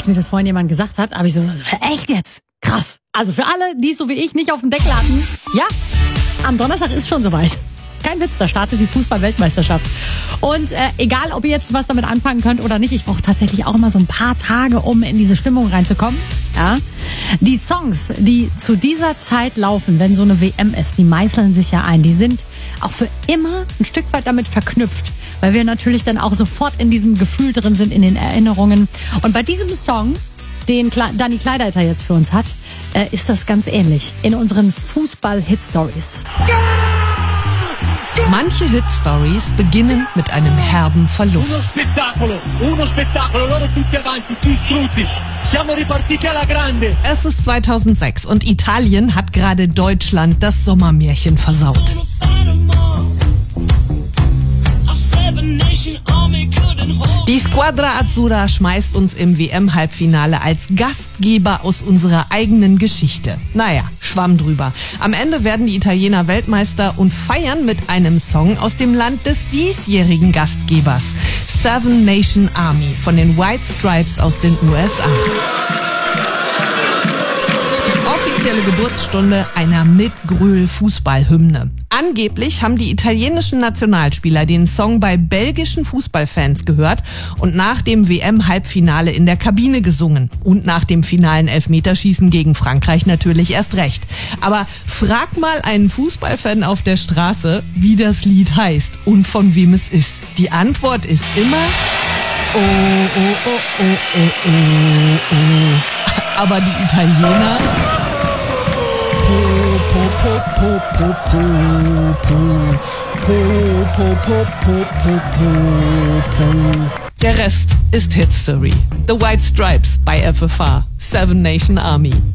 Als mir das vorhin jemand gesagt hat, habe ich so, echt jetzt? Krass. Also für alle, die es so wie ich nicht auf dem Deckel hatten, ja, am Donnerstag ist schon soweit. Kein Witz, da startet die Fußball-Weltmeisterschaft. Und egal, ob ihr jetzt was damit anfangen könnt oder nicht, ich brauche tatsächlich auch immer so ein paar Tage, um in diese Stimmung reinzukommen. Ja? Die Songs, die zu dieser Zeit laufen, wenn so eine WM ist, die meißeln sich ja ein. Die sind auch für immer ein Stück weit damit verknüpft, weil wir natürlich dann auch sofort in diesem Gefühl drin sind, in den Erinnerungen. Und bei diesem Song, den Dani Kleideiter jetzt für uns hat, ist das ganz ähnlich in unseren Fußball-Hit-Stories. Manche Hit-Stories beginnen mit einem herben Verlust. Uno spettacolo, loro tutti avanti, distrutti. Siamo ripartiti alla grande. Es ist 2006 und Italien hat gerade Deutschland das Sommermärchen versaut. Die Squadra Azzurra schmeißt uns im WM-Halbfinale als Gastgeber aus unserer eigenen Geschichte. Naja, Schwamm drüber. Am Ende werden die Italiener Weltmeister und feiern mit einem Song aus dem Land des diesjährigen Gastgebers. Seven Nation Army von den White Stripes aus den USA. Offizielle Geburtsstunde einer Mitgröl-Fußballhymne. Angeblich haben die italienischen Nationalspieler den Song bei belgischen Fußballfans gehört und nach dem WM-Halbfinale in der Kabine gesungen. Und nach dem finalen Elfmeterschießen gegen Frankreich natürlich erst recht. Aber frag mal einen Fußballfan auf der Straße, wie das Lied heißt und von wem es ist. Die Antwort ist immer oh, oh, oh, oh, oh, oh, oh. Aber die Italiener... Der Rest ist History. The White Stripes bei FFH. Seven Nation Army.